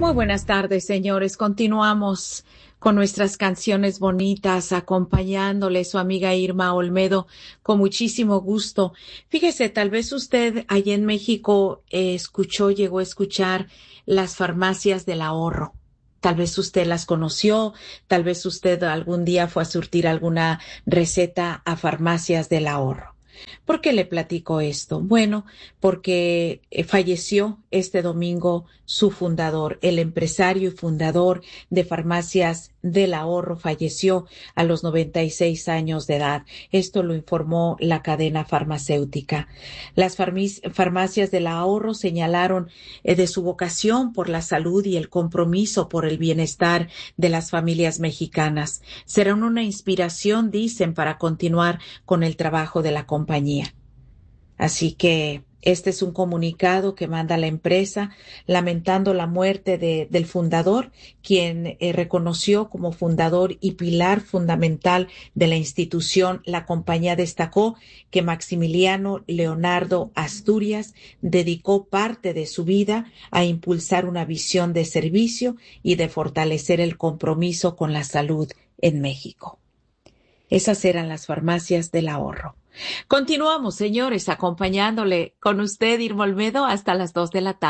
Muy buenas tardes, señores. Continuamos con nuestras canciones bonitas, acompañándole su amiga Irma Olmedo con muchísimo gusto. Fíjese, tal vez usted allá en México llegó a escuchar las farmacias del ahorro. Tal vez usted las conoció, tal vez usted algún día fue a surtir alguna receta a farmacias del ahorro. ¿Por qué le platico esto? Bueno, porque falleció este domingo su fundador, el empresario y fundador de Farmacias del Ahorro, falleció a los 96 años de edad. Esto lo informó la cadena farmacéutica. Las farmacias del ahorro señalaron de su vocación por la salud y el compromiso por el bienestar de las familias mexicanas. Serán una inspiración, dicen, para continuar con el trabajo de la compañía. Así que este es un comunicado que manda la empresa lamentando la muerte del fundador, quien reconoció como fundador y pilar fundamental de la institución. La compañía destacó que Maximiliano Leonardo Asturias dedicó parte de su vida a impulsar una visión de servicio y de fortalecer el compromiso con la salud en México. Esas eran las farmacias del ahorro. Continuamos, señores, acompañándole con usted, Irma Olmedo, hasta las 2 de la tarde.